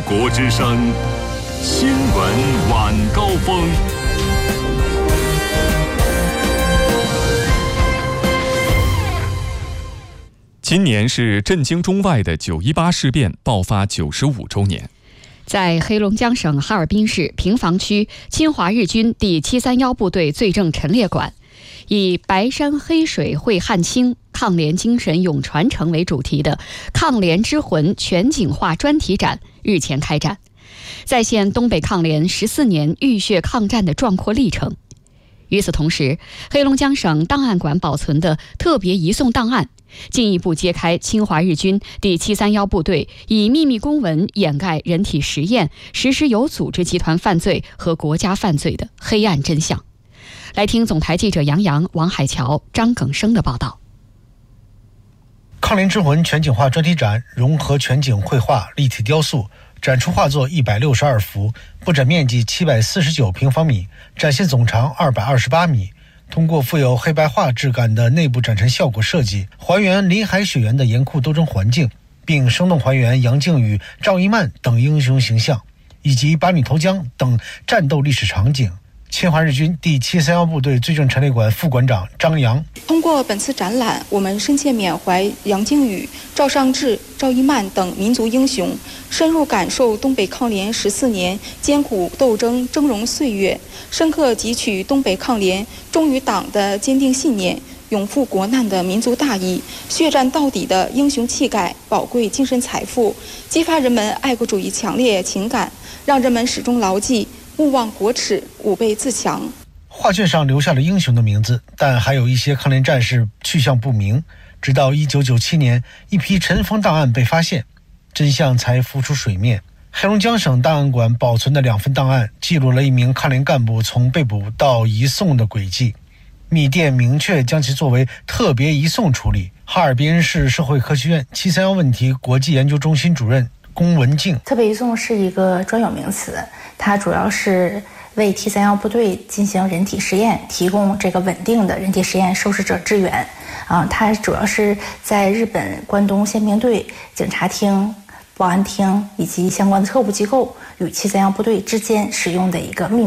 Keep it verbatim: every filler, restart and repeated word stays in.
国之声新闻晚高峰。今年是震惊中外的九一八事变爆发九十五周年。 在黑龙江省哈尔滨市平房区侵华日军第七三一部队罪证陈列馆，以白山黑水会汉卿，抗联精神永传承为主题的抗联之魂全景画专题展日前开展，再现东北抗联十四年浴血抗战的壮阔历程。与此同时，黑龙江省档案馆保存的特别移送档案，进一步揭开侵华日军第七三一部队以秘密公文掩盖人体实验，实施有组织集团犯罪和国家犯罪的黑暗真相。来听总台记者杨洋、王海桥、张耿生的报道。 抗联之魂全景画专题展融合全景绘画、立体雕塑，展出画作一百六十二幅，布展面积七百四十九平方米，展现总长二百二十八米。通过富有黑白画质感的内部展陈效果设计，还原林海雪原的严酷斗争环境，并生动还原杨靖宇、赵一曼等英雄形象，以及八女投江等战斗历史场景。侵华日军第七三一部队罪证陈列馆副馆长张扬： 通过本次展览，我们深切缅怀杨靖宇、赵尚志、赵一曼等民族英雄，深入感受东北抗联十四年艰苦斗争峥嵘岁月，深刻汲取东北抗联忠于党的坚定信念、永赴国难的民族大义、血战到底的英雄气概、宝贵精神财富，激发人们爱国主义强烈情感，让人们始终牢记勿忘国耻，吾辈自强。 画卷上留下了英雄的名字，但还有一些抗联战士去向不明。直到一九九七年，一批尘封档案被发现，真相才浮出水面。黑龙江省档案馆保存的两份档案记录了一名抗联干部从被捕到移送的轨迹，密电明确将其作为特别移送处理。哈尔滨市社会科学院七三一问题国际研究中心主任龚文静： 特别移送是一个专有名词，它主要是为 T 三一部队进行人体实验提供这个稳定的人体实验受试者支援啊，它主要是在日本关东宪兵队、警察厅、保安厅以及相关的特务机构与 T 三一部队之间使用的一个秘密